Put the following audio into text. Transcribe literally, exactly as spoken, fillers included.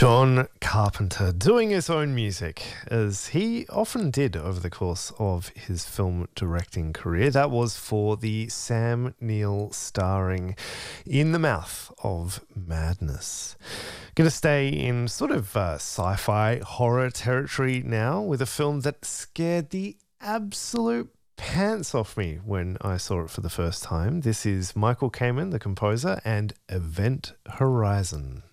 John Carpenter doing his own music, as he often did over the course of his film directing career. That was for the Sam Neill starring In the Mouth of Madness. Going to stay in sort of uh, sci-fi horror territory now with a film that scared the absolute pants off me when I saw it for the first time. This is Michael Kamen, the composer, and Event Horizon.